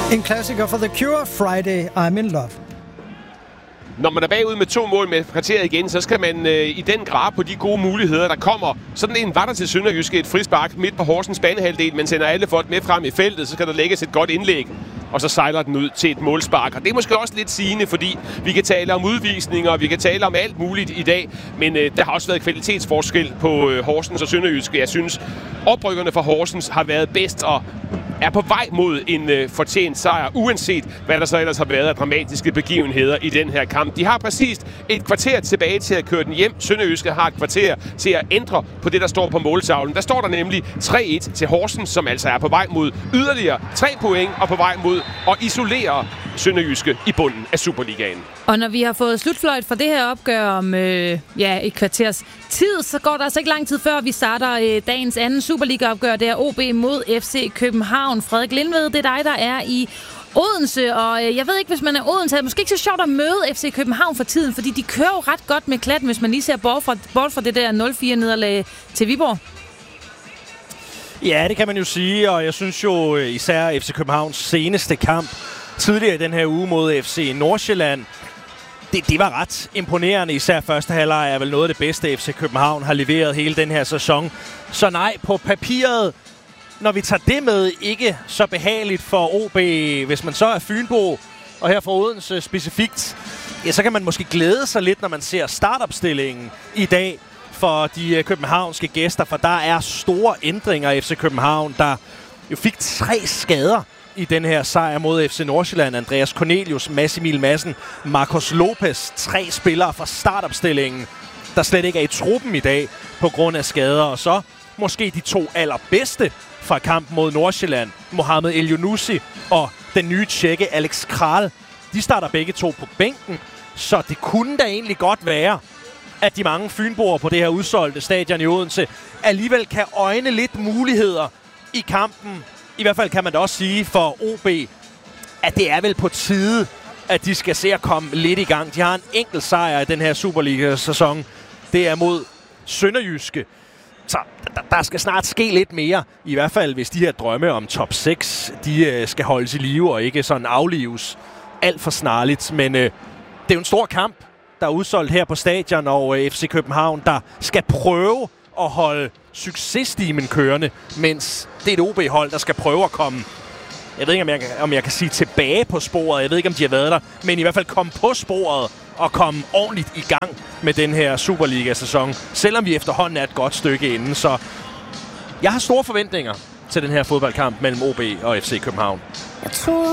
En klassiker for The Cure, Friday, I'm in Love. Når man er bagud med 2 mål med kvarteret igen, så skal man i den grad på de gode muligheder, der kommer. Sådan en var der til Sønderjyske, et frispark midt på Horsens banehalvdel, men sender alle folk med frem i feltet, så skal der lægges et godt indlæg, og så sejler den ud til et målspark. Og det er måske også lidt sigende, fordi vi kan tale om udvisninger, og vi kan tale om alt muligt i dag, men der har også været kvalitetsforskel på Horsens og Sønderjyske. Jeg synes, oprykkerne fra Horsens har været bedst og er på vej mod en fortjent sejr, uanset hvad der så ellers har været af dramatiske begivenheder i den her kamp. De har præcis et kvarter tilbage til at køre den hjem. Sønderjyske har et kvarter til at ændre på det, der står på måltavlen. Der står der nemlig 3-1 til Horsens, som altså er på vej mod yderligere 3 point og på vej mod at isolere Sønderjyske i bunden af Superligaen. Og når vi har fået slutfløjt for det her opgør om et kvarters tid, så går der altså ikke lang tid før, vi starter dagens anden Superliga-opgør. Det er OB mod FC København. Frederik Lindved, det er dig, der er i Odense, og jeg ved ikke, hvis man er Odense, er det måske ikke så sjovt at møde FC København for tiden, fordi de kører jo ret godt med klatten, hvis man lige ser bort fra det der 0-4-nederlag til Viborg. Ja, det kan man jo sige, og jeg synes jo især FC Københavns seneste kamp tidligere i den her uge mod FC Nordsjælland, det var ret imponerende. Især første halvleg er vel noget af det bedste, FC København har leveret hele den her sæson. Så nej, på papiret, når vi tager det med, ikke så behageligt for OB. Hvis man så er Fynbo, og her fra Odense specifikt, ja, så kan man måske glæde sig lidt, når man ser startopstillingen i dag for de københavnske gæster, for der er store ændringer i FC København, der jo fik 3 skader i den her sejr mod FC Nordsjælland. Andreas Cornelius, Mads Emil Madsen, Marcos Lopez. 3 spillere fra startopstillingen, der slet ikke er i truppen i dag på grund af skader. Og så måske de 2 allerbedste fra kampen mod Nordsjælland, Mohamed Elyounoussi og den nye tjekke Alex Kral. De starter begge 2 på bænken, så det kunne da egentlig godt være, at de mange fynboer på det her udsolgte stadion i Odense alligevel kan øjne lidt muligheder i kampen. I hvert fald kan man da også sige for OB, at det er vel på tide, at de skal se at komme lidt i gang. De har en enkelt sejr i den her Superliga-sæson. Det er mod Sønderjyske. Så der skal snart ske lidt mere. I hvert fald, hvis de her drømme om top 6, de skal holdes i live og ikke sådan aflives alt for snarligt. Men det er jo en stor kamp, der er udsolgt her på stadion, og FC København, der skal prøve at holde successtimen kørende, mens det er et OB-hold, der skal prøve at komme, jeg ved ikke, om jeg kan sige tilbage på sporet, jeg ved ikke, om de har været der, men i hvert fald komme på sporet og komme ordentligt i gang med den her Superliga-sæson, selvom vi efterhånden er et godt stykke inden. Så jeg har store forventninger til den her fodboldkamp mellem OB og FC København. Jeg tror